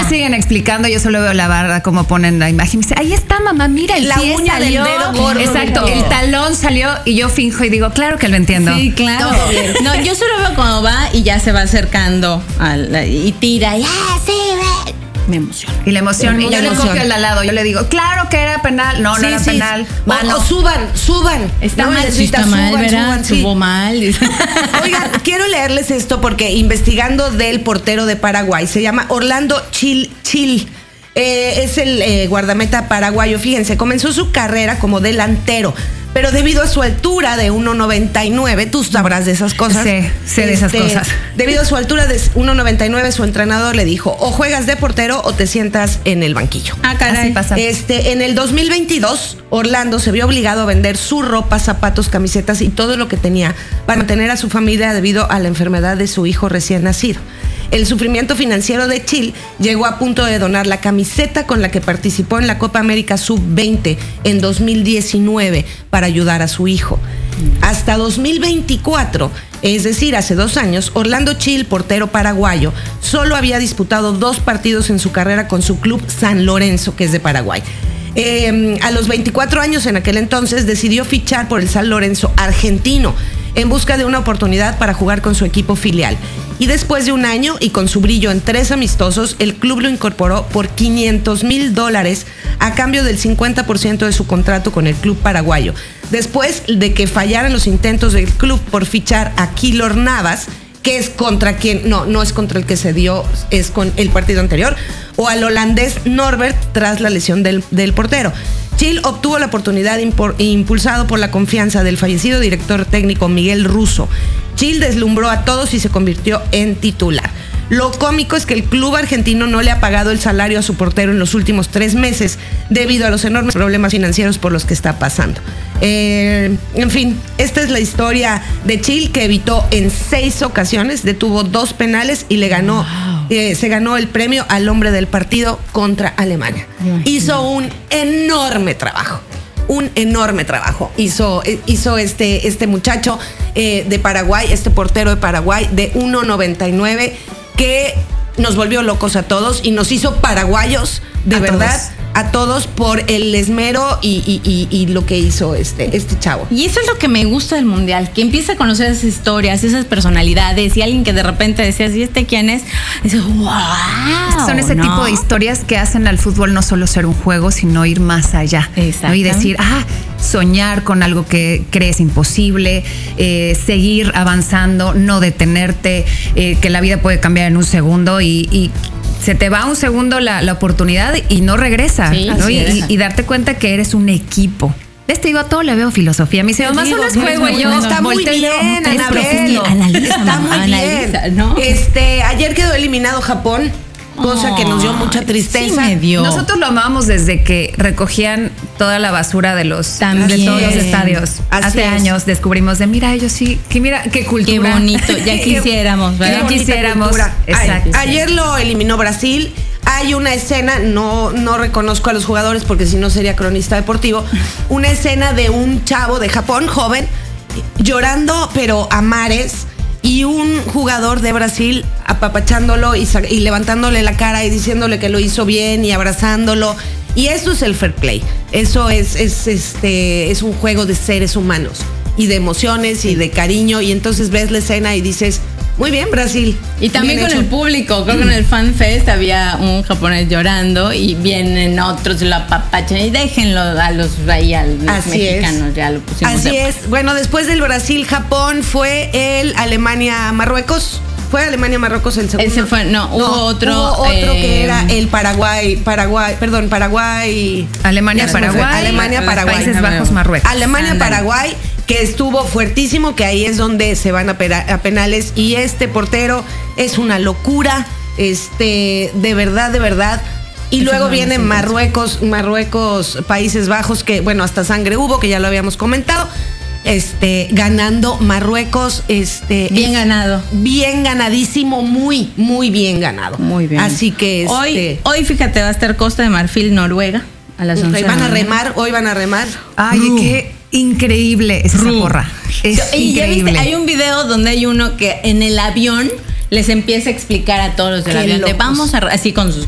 siguen explicando, yo solo veo la barra como ponen la imagen. Y dice, ahí está, mamá, mira, el la pie uña salió. del dedo gordo. Exacto, el talón salió y yo finjo y digo, claro que lo entiendo. Sí, claro. No, yo solo veo cuando va y ya se va acercando y tira y sí, ve. Me emociona. Y la emoción. Y yo le copio al lado. Yo le digo, claro que era penal. No, no era penal. O suban. Está no, mal, necesita, está mal, suban, ¿verdad? Estuvo mal. Oigan, quiero leerles esto porque investigando del portero de Paraguay, se llama Orlando Chil. Es el guardameta paraguayo. Fíjense, comenzó su carrera como delantero, pero debido a su altura de 1.99, tú sabrás de esas cosas. Sé de esas cosas. Debido a su altura de 1.99, su entrenador le dijo, o juegas de portero o te sientas en el banquillo. Ah, caray. Así pasa. En el 2022, Orlando se vio obligado a vender su ropa, zapatos, camisetas y todo lo que tenía para mantener a su familia debido a la enfermedad de su hijo recién nacido. El sufrimiento financiero de Chil llegó a punto de donar la camiseta con la que participó en la Copa América Sub-20 en 2019 para ayudar a su hijo. Hasta 2024, es decir, hace 2 años, Orlando Chil, portero paraguayo, solo había disputado 2 partidos en su carrera con su club San Lorenzo, que es de Paraguay. A los 24 años en aquel entonces decidió fichar por el San Lorenzo argentino en busca de una oportunidad para jugar con su equipo filial. Y después de 1 año y con su brillo en 3 amistosos, el club lo incorporó por $500,000 a cambio del 50% de su contrato con el club paraguayo. Después de que fallaran los intentos del club por fichar a Keylor Navas, que es contra quien, no es contra el que se dio, es con el partido anterior, o al holandés Norbert tras la lesión del portero. Chil obtuvo la oportunidad impulsado por la confianza del fallecido director técnico Miguel Russo. Chil deslumbró a todos y se convirtió en titular. Lo cómico es que el club argentino no le ha pagado el salario a su portero en los últimos 3 meses debido a los enormes problemas financieros por los que está pasando. En fin, esta es la historia de Chil, que evitó en 6 ocasiones, detuvo 2 penales y le ganó, se ganó el premio al hombre del partido contra Alemania. Hizo un enorme trabajo. Hizo este muchacho de Paraguay, este portero de Paraguay de 1.99, que nos volvió locos a todos y nos hizo paraguayos de verdad. A todos por el esmero y lo que hizo este chavo. Y eso es lo que me gusta del Mundial, que empieza a conocer esas historias, esas personalidades, y alguien que de repente decías, ¿y este quién es? Dices, wow. Son ese tipo de historias que hacen al fútbol no solo ser un juego, sino ir más allá. ¿No? Y decir, soñar con algo que crees imposible, seguir avanzando, no detenerte, que la vida puede cambiar en un segundo y se te va un segundo la oportunidad y no regresa, sí, ¿no? Y darte cuenta que eres un equipo. A todo le veo filosofía. Me dice, mamá, solo es juego. Y yo, está muy bien, Anabel. Está muy bien. ¿No? Ayer quedó eliminado Japón, cosa que nos dio mucha tristeza. Sí me dio. Nosotros lo amábamos desde que recogían toda la basura de todos los estadios. Hace años descubrimos mira, ellos sí, que mira qué cultura. Qué bonito, ya quisiéramos, ¿verdad? Ya quisiéramos. Exacto. Ayer lo eliminó Brasil. Hay una escena, no reconozco a los jugadores porque si no sería cronista deportivo, una escena de un chavo de Japón, joven, llorando pero a mares, y un jugador de Brasil apapachándolo y levantándole la cara y diciéndole que lo hizo bien y abrazándolo. Y eso es el fair play. Eso es un juego de seres humanos y de emociones y de cariño. Y entonces ves la escena y dices, muy bien, Brasil. Y también bien con hecho. el público, creo que en el Fan Fest había un japonés llorando y vienen otros y lo apapachan y déjenlo a los mexicanos, ya lo pusimos. Así es. Bueno, después del Brasil-Japón fue el Alemania-Marruecos. ¿Fue Alemania-Marruecos el segundo? Ese fue, hubo otro que era el Paraguay. Alemania-Paraguay. Países Bajos, Marruecos. Alemania-Paraguay, que estuvo fuertísimo, que ahí es donde se van a penales. Y este portero es una locura, de verdad. Y luego viene Marruecos, Países Bajos, que bueno, hasta sangre hubo, que ya lo habíamos comentado. Ganando Marruecos, bien ganado, bien ganadísimo, muy bien ganado, muy bien. Así que hoy fíjate, va a estar Costa de Marfil, Noruega a las 11. Hoy van a remar. Ay, qué increíble es esa porra. Es y ya increíble. viste, hay un video donde hay uno que en el avión les empieza a explicar a todos los del avión, vamos así con sus